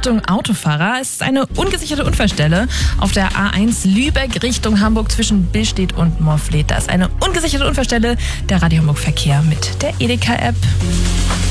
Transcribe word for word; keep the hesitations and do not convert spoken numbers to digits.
Achtung Autofahrer, es ist eine ungesicherte Unfallstelle auf der A eins Lübeck Richtung Hamburg zwischen Billstedt und Morfleet. Da ist eine ungesicherte Unfallstelle, der Radio Hamburg Verkehr mit der Edeka-App.